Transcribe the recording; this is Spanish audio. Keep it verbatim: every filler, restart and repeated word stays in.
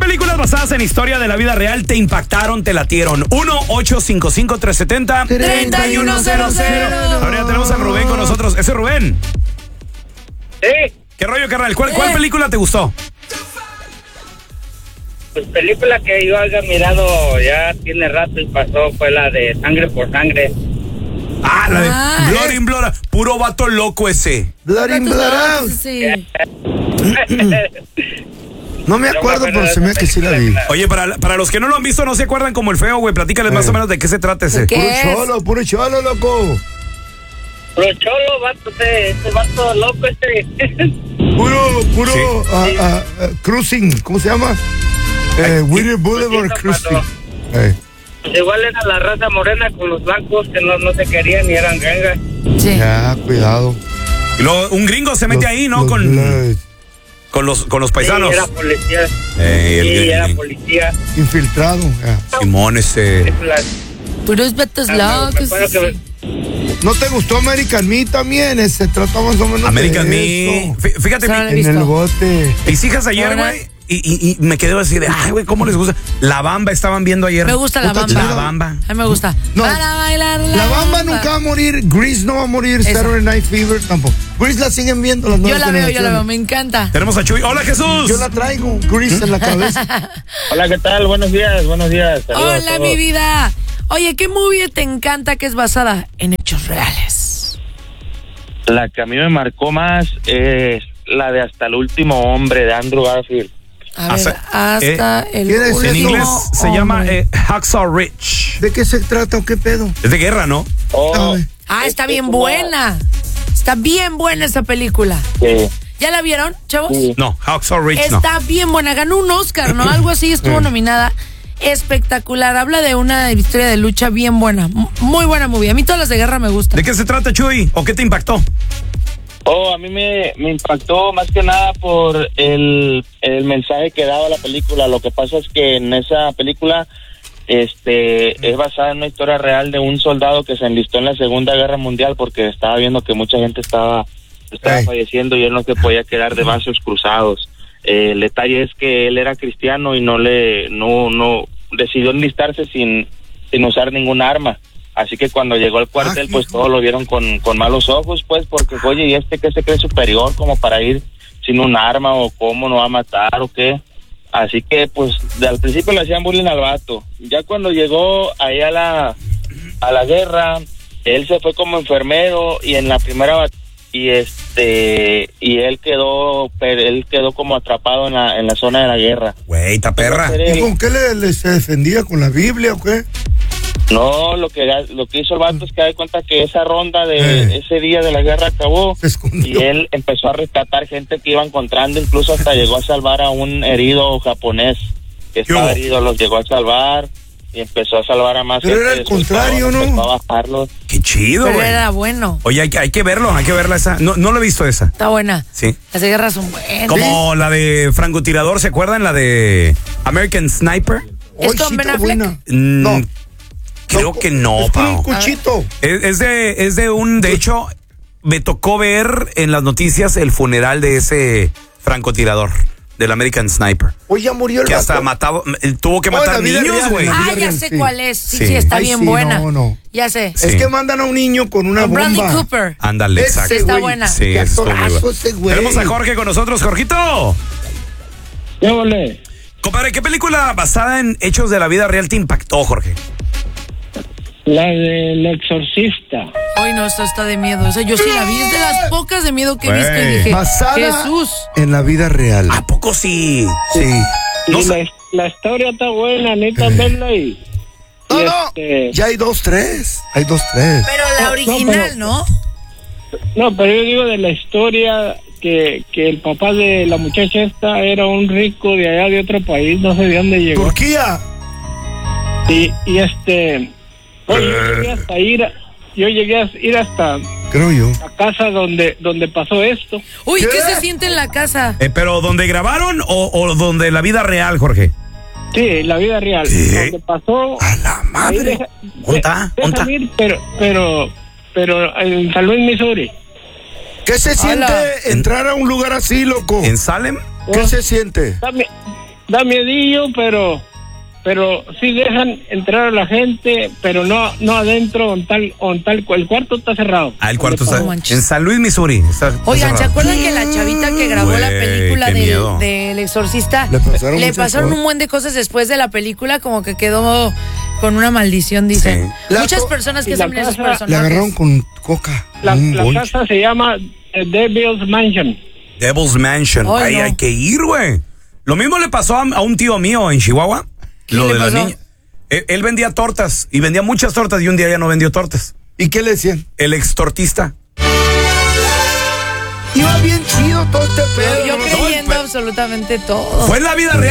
películas basadas en historia de la vida real te impactaron, te latieron? uno ocho cinco cinco, tres siete cero, tres uno cero cero. Ahora ya tenemos a Rubén con nosotros. ¿Ese es Rubén? Sí. ¿Qué rollo, carnal? ¿Cuál, ¿Cuál película te gustó? Pues película que yo haya mirado ya tiene rato y pasó fue la de Sangre por Sangre. Ah, la de Ah, Blood in Blood. Puro vato loco ese. Blood in Blood Out. Sí. No me acuerdo, pero se me hace que sí la vi. Oye, para, para los que no lo han visto, no se acuerdan como el feo, güey. Platícales Eh. más o menos de qué se trata ese. ¿Qué? Puro es? cholo, puro cholo, loco. Pero cholo, vato, ese, ese vato loco ese. Puro, puro Sí. ah, ah, ah, cruising, ¿cómo se llama? Eh, Whitney Boulevard Poquito, Cruising. pato. Eh. Pues igual era la raza morena con los blancos que no, no se querían y eran gangas. Sí. Ya, cuidado. Y luego un gringo se mete Los- ahí, ¿no? los Con, Bloods. con los con los paisanos. Sí, era policía. Eh, el- sí, el- era el- policía. Infiltrado. Ya. Simón, ese. Las- Puros vatos ah, me- me locos. acuerdo que- ¿No te gustó American Me también? Se trata más o menos American de Me. eso. Fí- Fíjate, Solo mi- he En visto. el bote. mis hijas ayer, Ahora- güey, y, y, y me quedé así de, ay, güey, ¿cómo les gusta? La Bamba estaban viendo ayer. Me gusta la Puta bamba. chida. La Bamba. A mí me gusta. No. Para bailar la, La Bamba nunca va a morir, Grease no va a morir, Esa. Saturday Night Fever tampoco. Grease la siguen viendo las Yo nuevas la veo, yo la veo, generaciones. me encanta. Tenemos a Chuy. ¡Hola, Jesús! Yo la traigo, Grease en la cabeza. Hola, ¿qué tal? Buenos días, buenos días. Saludos a Hola, todos. mi vida. Oye, ¿qué movie te encanta que es basada en hechos reales? La que a mí me marcó más es la de Hasta el último hombre de Andrew Garfield. A ver, Hasta- hasta el ¿quién es? último En inglés se hombre. llama eh, Hacksaw Ridge. ¿De qué se trata o qué pedo? Es de guerra, ¿no? Oh, Ay. Ah, está es bien como- buena. Está bien buena esa película. sí, ¿Ya la vieron, chavos? sí. No, Hacksaw Ridge no. Está bien buena. Ganó un Oscar, ¿no? Algo así, estuvo nominada. Espectacular. Habla de una historia de lucha bien buena. M- Muy buena movie. A mí todas las de guerra me gustan. ¿De qué se trata, Chuy? ¿O qué te impactó? Oh, a mí me, me impactó más que nada por el, el mensaje que daba la película. Lo que pasa es que en esa película este es basada en una historia real de un soldado que se enlistó en la Segunda Guerra Mundial porque estaba viendo que mucha gente estaba, estaba Ay. falleciendo y él no se podía quedar de brazos cruzados. Eh, el detalle es que él era cristiano y no le no no decidió enlistarse sin sin usar ningún arma. Así que cuando llegó al cuartel, Ah, pues hijo. todos lo vieron con, con malos ojos, pues, porque, oye, ¿y este qué se cree superior como para ir sin un arma o cómo no va a matar o qué? Así que, pues, de, al principio le hacían bullying al vato. Ya cuando llegó ahí a la, a la guerra, él se fue como enfermero y en la primera bat- y este y él quedó pero él quedó como atrapado en la en la zona de la guerra. Güey, ta perra. ¿Y con qué le, le se defendía? ¿Con la Biblia o qué? No, lo que lo que hizo el vato es que da cuenta que esa ronda de Eh. ese día de la guerra acabó Se escondió. y él empezó a rescatar gente que iba encontrando, incluso hasta llegó a salvar a un herido japonés que estaba hubo? herido, los llegó a salvar y empezó a salvar a más Pero gente. era el después contrario, ¿no? empezó a bajarlos. Qué chido, Pero güey. era bueno. Oye, hay, que- hay que verlo, hay que verla esa. No, no lo he visto esa. Está buena. Sí. Las de guerra son buenas. Como la de francotirador, ¿se acuerdan? La de American Sniper. ¿Es Hoy con sí Ben está Affleck? buena. Mm, No. Creo que no, Es por un Pao. cuchito. Es, es de, es de un, de hecho, me tocó ver en las noticias el funeral de ese francotirador, del American Sniper. Hoy ya murió el Que hasta vato. mataba, eh, tuvo que Oh, en matar la vida niños, real, güey. en la Ah, vida ya real, sé sí. cuál es. Sí, Sí. sí, está Ay, bien sí, buena. no, no. Ya sé. Sí. Es que mandan a un niño con una Con bomba. Bradley Cooper. Ándale, Ese exacto. Está güey. buena. Sí, Qué eso estuvo muy actorazo bueno. ese güey. Tenemos a Jorge con nosotros. Jorgito. ¿Qué ole? Compadre, ¿qué película basada en hechos de la vida real te impactó, Jorge? La del exorcista. Ay, no, esta está de miedo. O sea, yo sí la vi. Es de las pocas de miedo que he visto y Güey. dije, Basada Jesús. en la vida real. ¿A poco sí? Sí. No Y sé. la, la historia está buena, necesitas verla y, No, y no. este- Ya hay dos, tres. Hay dos, tres. Pero la original, ¿no? No, pero yo digo de la historia que, que el papá de la muchacha esta era un rico de allá de otro país, no sé de dónde llegó. Turquía. Y, y este, oye, yo llegué hasta ir, a- yo llegué a ir hasta Creo yo. la casa donde, donde pasó esto. Uy, ¿Qué? ¿qué se siente en la casa? Eh, ¿Pero donde grabaron o, o donde la vida real, Jorge? Sí, la vida real. ¿Qué? Donde pasó. A la ahí madre. deja- ¿Dónde está? de- ¿Dónde déjame ir, pero, pero, pero en San Luis, Missouri. ¿Qué se siente Hola. entrar a un lugar así, loco? ¿En Salem? ¿Qué se siente? Está, mi- da miedillo, pero pero sí dejan entrar a la gente, pero no no adentro, on tal, on tal, el cuarto está cerrado. Ah, el cuarto está No manches. en San Luis, Missouri. Está, está Oigan, ¿se cerrado. acuerdan que la chavita que grabó la Güey, película qué del, miedo. del exorcista Le pasaron muchas pasaron cosas. un buen de cosas después de la película, como que quedó con una maldición, dicen? Sí. Muchas La- personas que y la saben esos casa- personajes. Le agarraron con coca. La, un la bonche. casa se llama eh, Devil's Mansion. Devil's Mansion. Ay, Ay, no. hay que ir, güey. Lo mismo le pasó a, a un tío mío en Chihuahua. Lo le de la pasó? niña. Él, él vendía tortas y vendía muchas tortas y un día ya no vendió tortas. ¿Y qué le decían? El extortista. Iba bien chido todo este pedo. Yo ¿no? creyendo absolutamente todo. Fue en la vida real.